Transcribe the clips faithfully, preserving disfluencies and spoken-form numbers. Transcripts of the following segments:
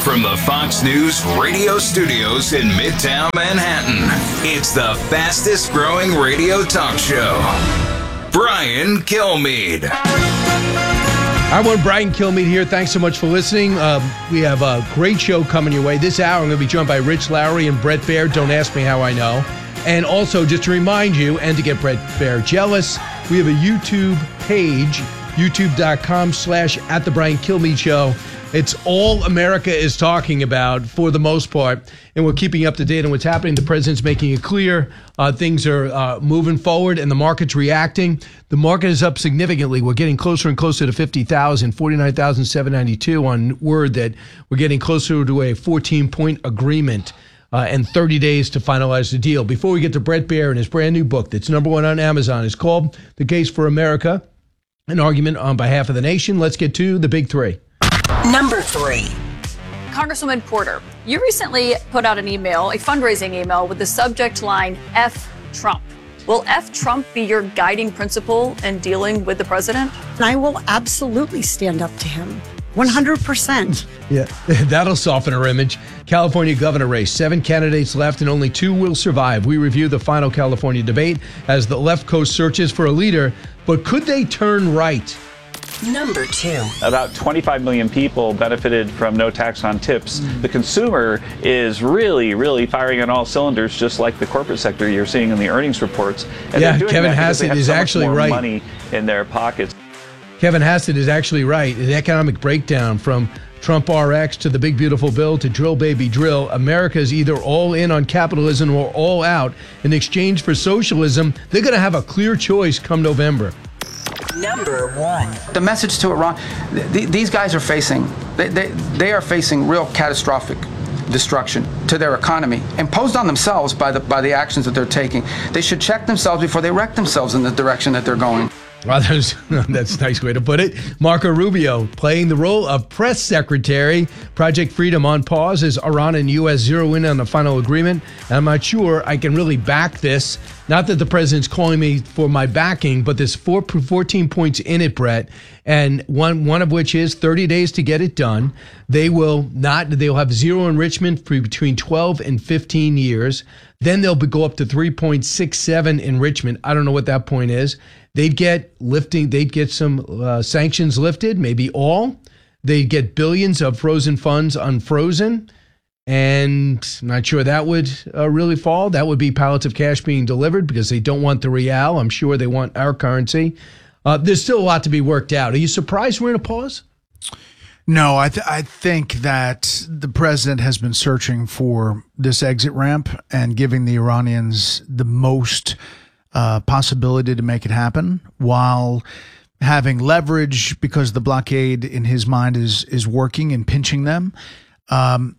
From the Fox News radio studios in Midtown Manhattan, it's the fastest growing radio talk show. Brian Kilmeade. I want Brian Kilmeade here. Thanks so much for listening. Uh, we have a great show coming your way. This hour, I'm going to be joined by Rich Lowry and Bret Baier. Don't ask me how I know. And also, just to remind you, and to get Bret Baier jealous, we have a YouTube page, youtube.com slash at the Brian Kilmeade Show. It's all America is talking about for the most part, and we're keeping up to date on what's happening. The president's making it clear uh, things are uh, moving forward, and the market's reacting. The market is up significantly. We're getting closer and closer to fifty thousand, forty-nine thousand seven hundred ninety-two on word that we're getting closer to a fourteen-point agreement uh, and thirty days to finalize the deal. Before we get to Bret Baier and his brand new book that's number one on Amazon, it's called The Case for America, an argument on behalf of the nation. Let's get to the big three. Number three. Congresswoman Porter, you recently put out an email, a fundraising email, with the subject line, F Trump. Will F Trump be your guiding principle in dealing with the president? I will absolutely stand up to him. one hundred percent. Yeah, that'll soften her image. California governor race. Seven candidates left and only two will survive. We review the final California debate as the left coast searches for a leader. But could they turn right? Number two. About twenty-five million people benefited from no tax on tips. The consumer is really, really firing on all cylinders, just like the corporate sector you're seeing in the earnings reports. And yeah, doing Kevin that Hassett they have is so much actually more right. Money in their pockets. Kevin Hassett is actually right. The economic breakdown from Trump R X to the big beautiful bill to drill baby drill. America is either all in on capitalism or all out. In exchange for socialism, they're going to have a clear choice come November. Number one. The message to Iran, th- th- these guys are facing, they, they, they are facing real catastrophic destruction to their economy, imposed on themselves by the by the actions that they're taking. They should check themselves before they wreck themselves in the direction that they're going. Well, that's, that's a nice way to put it. Marco Rubio playing the role of press secretary. Project Freedom on pause as Iran and U S zero in on the final agreement. And I'm not sure I can really back this. Not that the president's calling me for my backing, but there's four, fourteen points in it, Brett. And one one of which is thirty days to get it done. They will not, they'll have zero enrichment for between twelve and fifteen years. Then they'll be, go up to three point six seven enrichment. I don't know what that point is. They'd get lifting, they'd get some uh, sanctions lifted, maybe all. They'd get billions of frozen funds unfrozen. And I'm not sure that would uh, really fall. That would be pallets of cash being delivered because they don't want the real. I'm sure they want our currency. Uh, there's still a lot to be worked out. Are you surprised we're in a pause? No, I, th- I think that the president has been searching for this exit ramp and giving the Iranians the most uh, possibility to make it happen while having leverage because the blockade in his mind is is working and pinching them. Um,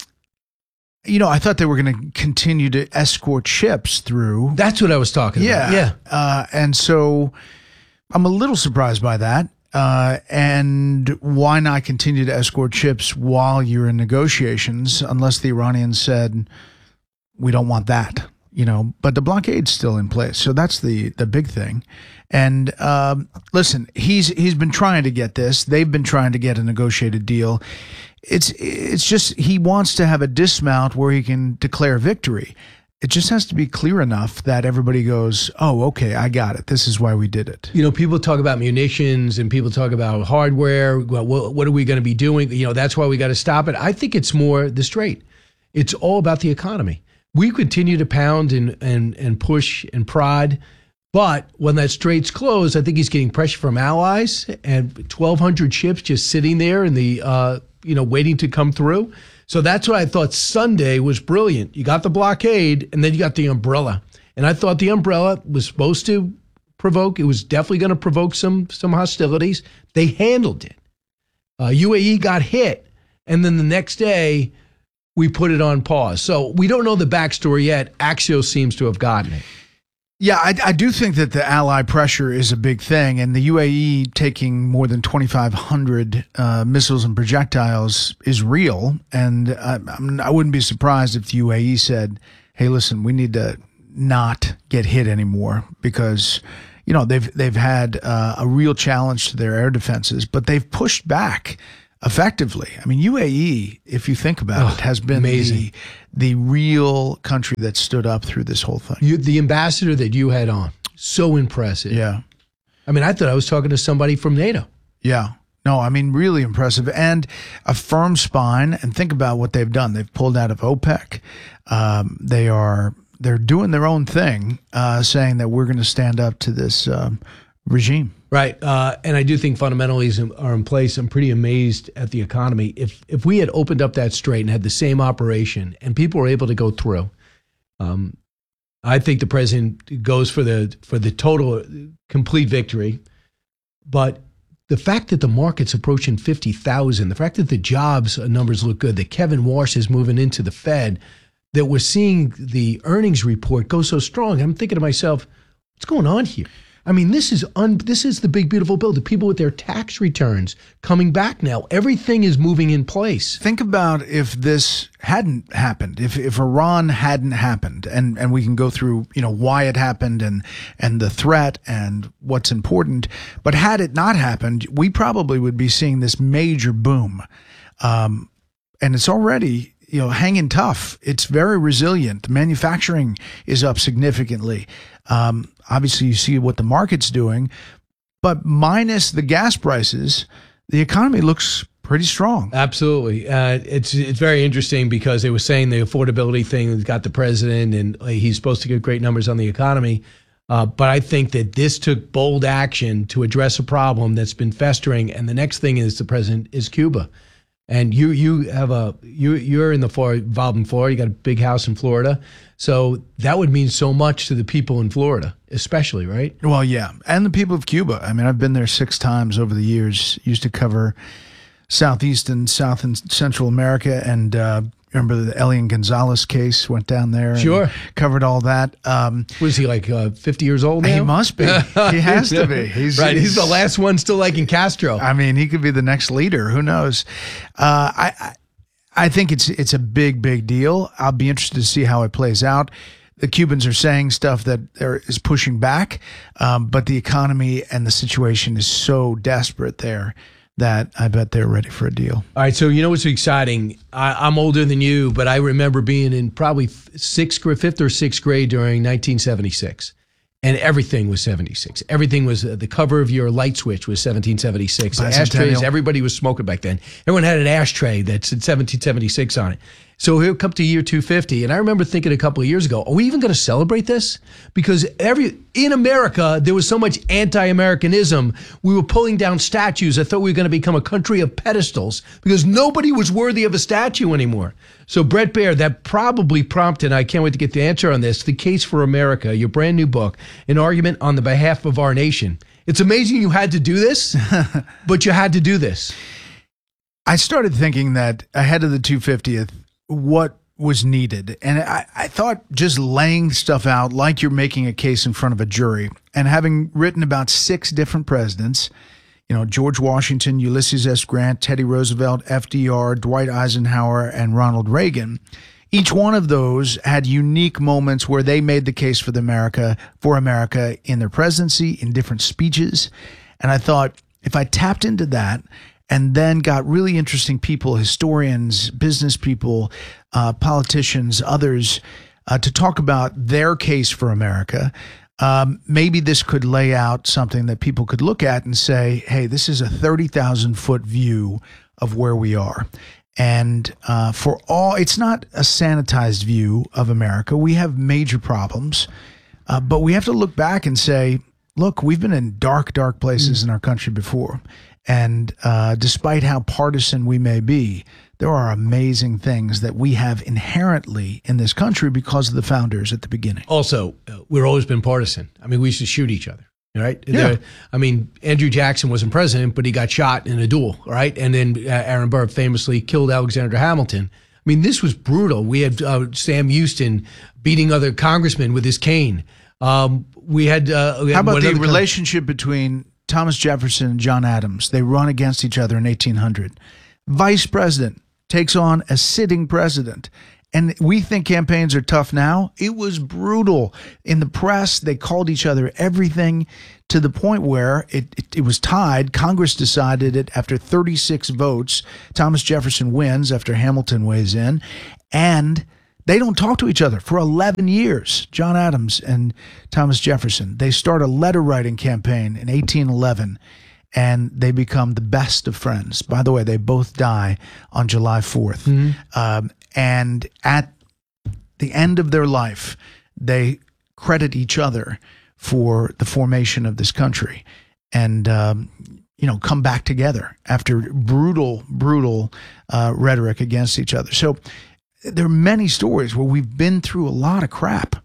you know, I thought they were going to continue to escort ships through. That's what I was talking yeah. about. Yeah. Uh, and so I'm a little surprised by that. Uh, and why not continue to escort ships while you're in negotiations, unless the Iranians said, we don't want that, you know, but the blockade's still in place. So that's the, the big thing. And um, listen, he's he's been trying to get this. They've been trying to get a negotiated deal. It's it's just he wants to have a dismount where he can declare victory. It just has to be clear enough that everybody goes, oh, okay, I got it. This is why we did it. You know, people talk about munitions and people talk about hardware. Well, what are we going to be doing? You know, that's why we got to stop it. I think it's more the Strait. It's all about the economy. We continue to pound and, and, and push and prod. But when that strait's closed, I think he's getting pressure from allies and twelve hundred ships just sitting there in the, uh, you know, waiting to come through. So that's what I thought Sunday was brilliant. You got the blockade and then you got the umbrella. And I thought the umbrella was supposed to provoke, it was definitely going to provoke some some hostilities. They handled it. Uh, U A E got hit. And then the next day, we put it on pause. So we don't know the backstory yet. Axios seems to have gotten it. Yeah, I, I do think that the ally pressure is a big thing, and the U A E taking more than twenty-five hundred uh, missiles and projectiles is real, and I, I wouldn't be surprised if the U A E said, hey, listen, we need to not get hit anymore because, you know, they've, they've had uh, a real challenge to their air defenses, but they've pushed back effectively. I mean, U A E, if you think about Oh, it, has been amazing. the the real country that stood up through this whole thing. You, the ambassador that you had on, so impressive. Yeah. I mean, I thought I was talking to somebody from NATO. Yeah. No, I mean, really impressive. And a firm spine. And think about what they've done. They've pulled out of OPEC. Um, they are, they're doing their own thing, uh, saying that we're going to stand up to this um, regime. Right. Uh, and I do think fundamentals are in place. I'm pretty amazed at the economy. If if we had opened up that strait and had the same operation and people were able to go through, um, I think the president goes for the for the total complete victory. But the fact that the market's approaching fifty thousand, the fact that the jobs numbers look good, that Kevin Walsh is moving into the Fed, that we're seeing the earnings report go so strong, I'm thinking to myself, what's going on here? I mean, this is un, this is the big, beautiful bill. The people with their tax returns coming back now. Everything is moving in place. Think about if this hadn't happened, if if Iran hadn't happened, and, and we can go through, you know, why it happened and and the threat and what's important. But had it not happened, we probably would be seeing this major boom. Um, and it's already, you know, hanging tough. It's very resilient. Manufacturing is up significantly. Um, obviously, you see what the market's doing, but minus the gas prices, the economy looks pretty strong. Absolutely. Uh, it's it's very interesting because they were saying the affordability thing got the president, and uh, he's supposed to get great numbers on the economy. Uh, but I think that this took bold action to address a problem that's been festering. And the next thing is the president is Cuba. And you you have a you you're in the Florida, involved in Florida. You got a big house in Florida, so that would mean so much to the people in Florida, especially, right? Well, yeah, and the people of Cuba. I mean, I've been there six times over the years. Used to cover Southeast and South and Central America, and uh, remember the Elian Gonzalez case? Went down there, and Sure, covered all that. Um, Was he like uh, fifty years old now? He must be. He has to be. He's right. He's, he's the last one still liking Castro. I mean, he could be the next leader. Who knows? Uh, I, I I think it's it's a big, big deal. I'll be interested to see how it plays out. The Cubans are saying stuff that is pushing back, um, but the economy and the situation is so desperate there that I bet they're ready for a deal. All right, so you know what's exciting? I, I'm older than you, but I remember being in probably sixth grade, fifth or sixth grade during nineteen seventy-six, and everything was seventy-six. Everything was uh, the cover of your light switch was seventeen seventy-six. Ashtrays, everybody was smoking back then. Everyone had an ashtray that said seventeen seventy-six on it. So here come to year two fifty, and I remember thinking a couple of years ago, are we even going to celebrate this? Because every in America, there was so much anti-Americanism. We were pulling down statues. I thought we were going to become a country of pedestals because nobody was worthy of a statue anymore. So Brett Baer, that probably prompted, I can't wait to get the answer on this, The Case for America, your brand new book, an argument on the behalf of our nation. It's amazing you had to do this, but you had to do this. I started thinking that ahead of the two hundred fiftieth, what was needed. And I, I thought just laying stuff out like you're making a case in front of a jury, and having written about six different presidents, you know, George Washington, Ulysses S. Grant, Teddy Roosevelt, F D R, Dwight Eisenhower, and Ronald Reagan, each one of those had unique moments where they made the case for the America, for America in their presidency, in different speeches. And I thought, if I tapped into that and then got really interesting people, historians, business people, uh, politicians, others, uh, to talk about their case for America, um, maybe this could lay out something that people could look at and say, hey, this is a thirty thousand foot view of where we are. And uh, for all, it's not a sanitized view of America. We have major problems, uh, but we have to look back and say, look, we've been in dark, dark places in our country before. And uh, despite how partisan we may be, there are amazing things that we have inherently in this country because of the founders at the beginning. Also, uh, we've always been partisan. I mean, we used to shoot each other, right? Yeah. There, I mean, Andrew Jackson wasn't president, but he got shot in a duel, right? And then uh, Aaron Burr famously killed Alexander Hamilton. I mean, this was brutal. We had uh, Sam Houston beating other congressmen with his cane. Um, we had. Uh, we had How about the con- relationship between Thomas Jefferson and John Adams? They run against each other in eighteen hundred. Vice president takes on a sitting president, And we think campaigns are tough now. It was brutal. In the press, they called each other everything, to the point where it, it, it was tied. Congress decided it after thirty-six votes. Thomas Jefferson wins after Hamilton weighs in. And they don't talk to each other for eleven years. John Adams and Thomas Jefferson. They start a letter-writing campaign in eighteen eleven, and they become the best of friends. By the way, they both die on July fourth. Mm-hmm. Um, and at the end of their life, they credit each other for the formation of this country, and um, you know, come back together after brutal, brutal uh, rhetoric against each other. So there are many stories where we've been through a lot of crap,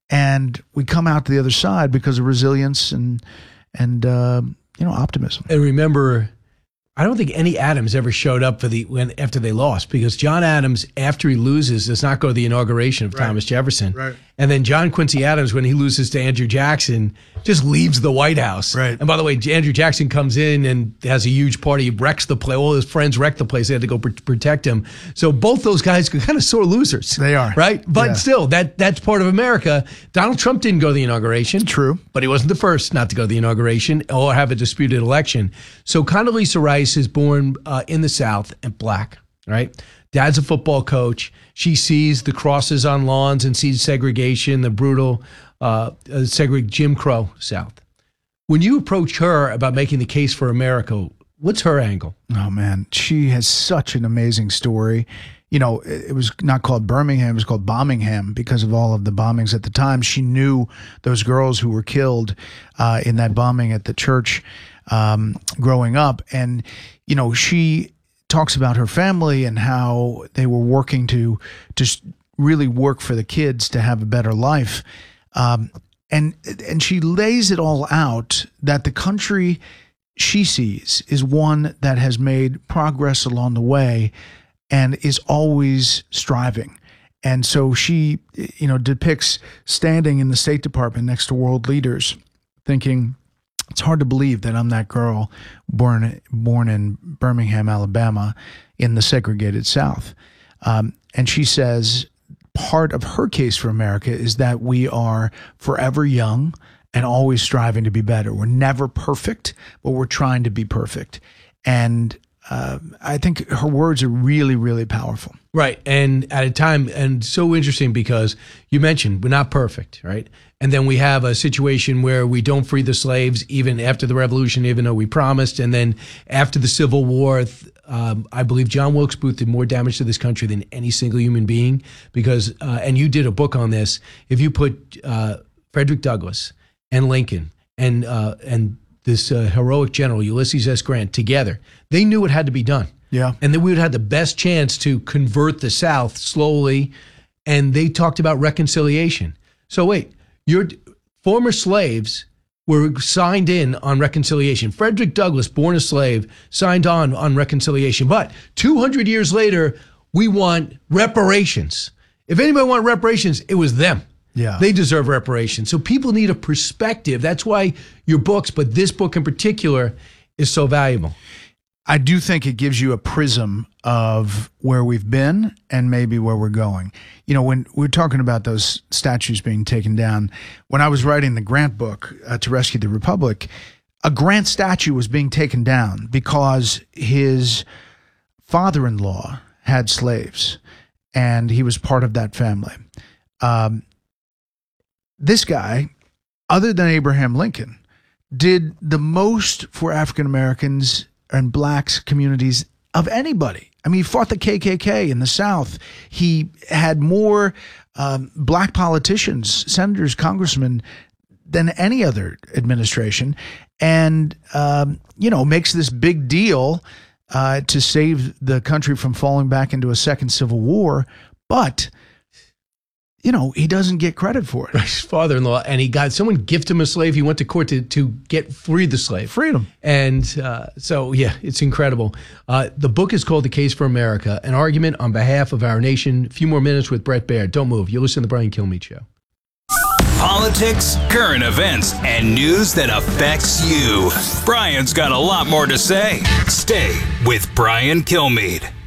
and we come out to the other side because of resilience and and uh, you know, optimism. And remember, I don't think any Adams ever showed up for the when after they lost, because John Adams, after he loses, does not go to the inauguration of right. Thomas Jefferson. Right. And then John Quincy Adams, when he loses to Andrew Jackson, just leaves the White House. Right. And by the way, Andrew Jackson comes in and has a huge party. He wrecks the place. All his friends wreck the place. They had to go pr- protect him. So both those guys are kind of sore losers. They are. Right? But yeah. still, that that's part of America. Donald Trump didn't go to the inauguration. True. But he wasn't the first not to go to the inauguration or have a disputed election. So Condoleezza Rice is born uh, in the South and black, right? Dad's a football coach. She sees the crosses on lawns and sees segregation, the brutal uh, uh, segregate Jim Crow South. When you approach her about making the case for America, what's her angle? Oh, man, she has such an amazing story. You know, it was not called Birmingham, it was called Bombingham because of all of the bombings at the time. She knew those girls who were killed uh, in that bombing at the church um, growing up. And, you know, she talks about her family and how they were working to to really work for the kids to have a better life. Um, and and she lays it all out that the country she sees is one that has made progress along the way and is always striving. And so she, you know, depicts standing in the State Department next to world leaders thinking, it's hard to believe that I'm that girl born born in Birmingham, Alabama, in the segregated South. Um, and she says part of her case for America is that we are forever young and always striving to be better. We're never perfect, but we're trying to be perfect. And uh, I think her words are really, really powerful. Right. And at a time, and so interesting because you mentioned we're not perfect, right? And then we have a situation where we don't free the slaves even after the revolution, even though we promised. And then after the Civil War, um, I believe John Wilkes Booth did more damage to this country than any single human being because, uh, and you did a book on this, if you put uh, Frederick Douglass and Lincoln and uh, and this uh, heroic general, Ulysses S. Grant, together, they knew it had to be done. Yeah. And then we would have the best chance to convert the South slowly. And they talked about reconciliation. So wait, your former slaves were signed in on reconciliation. Frederick Douglass, born a slave, signed on on reconciliation. But two hundred years later, we want reparations. If anybody wanted reparations, it was them. Yeah. They deserve reparations. So people need a perspective. That's why your books, but this book in particular, is so valuable. I do think it gives you a prism of where we've been and maybe where we're going. You know, when we're talking about those statues being taken down, when I was writing the Grant book, uh, To Rescue the Republic, a Grant statue was being taken down because his father-in-law had slaves and he was part of that family. Um, this guy, other than Abraham Lincoln, did the most for African Americans and blacks communities of anybody. I mean, he fought the K K K in the South. He had more um, black politicians, senators, congressmen than any other administration, and um, you know, makes this big deal uh, to save the country from falling back into a second civil war. But you know, he doesn't get credit for it. His father-in-law, and he got someone gifted him a slave. He went to court to, to get free the slave. Freedom. And uh, so, yeah, it's incredible. Uh, the book is called The Case for America, an argument on behalf of our nation. A few more minutes with Bret Baier. Don't move. You'll listen to the Brian Kilmeade Show. Politics, current events, and news that affects you. Brian's got a lot more to say. Stay with Brian Kilmeade.